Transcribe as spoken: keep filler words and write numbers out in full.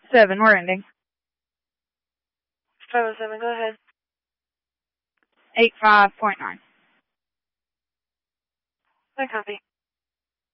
Seven, we're ending. five oh seven, go ahead. Eight five point nine. I copy.